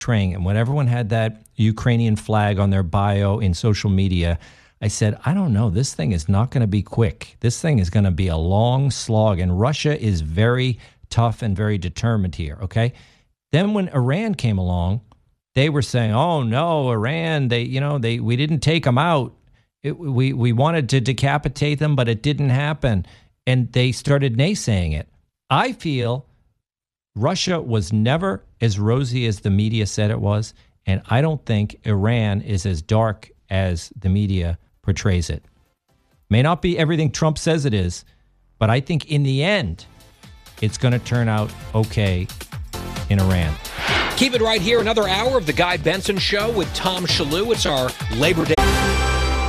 portraying. And when everyone had that Ukrainian flag on their bio in social media, I said, I don't know. This thing is not going to be quick. This thing is going to be a long slog. And Russia is very tough and very determined here, okay? Then when Iran came along, they were saying, oh, no, Iran, we didn't take them out. We wanted to decapitate them, but it didn't happen. And they started naysaying it. I feel Russia was never as rosy as the media said it was, and I don't think Iran is as dark as the media portrays it. May not be everything Trump says it is, but I think in the end, it's going to turn out okay in Iran. Keep it right here. Another hour of the Guy Benson Show with Tom Shalhoub. It's our Labor Day.